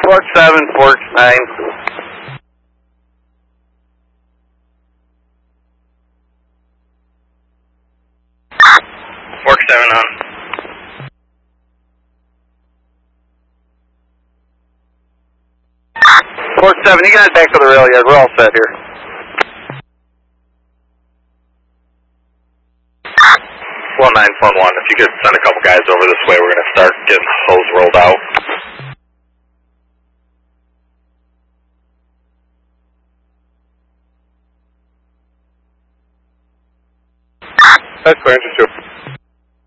Fork 7, Fork 9. Fork 7 on. Fork 7, you can head back to the rail yard. We're all set here. 1941, if you could send a couple guys over this way, we're going to start getting hose rolled out. That's clear, just 2.